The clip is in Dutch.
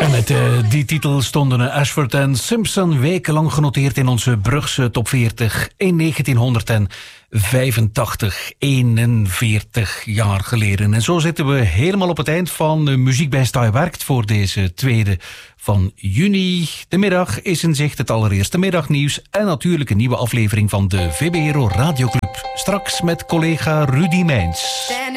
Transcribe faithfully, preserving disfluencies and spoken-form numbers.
Met uh, die titel stonden Ashford en Simpson wekenlang genoteerd in onze Brugse top veertig in negentienhonderdvijfentachtig, eenenveertig jaar geleden. En zo zitten we helemaal op het eind van uh, Muziek bij Staaij Werkt voor deze tweede van juni. De middag is in zicht, het allereerste middagnieuws en natuurlijk een nieuwe aflevering van de V B R O Radioclub. Straks met collega Rudy Meijns.